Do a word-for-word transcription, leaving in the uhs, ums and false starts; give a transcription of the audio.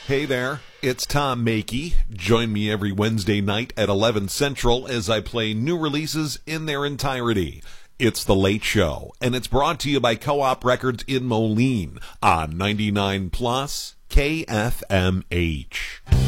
Hey there, it's Tom Makey. Join me every Wednesday night at eleven Central as I play new releases in their entirety. It's The Late Show, and it's brought to you by Co-op Records in Moline on ninety-nine plus K F M H.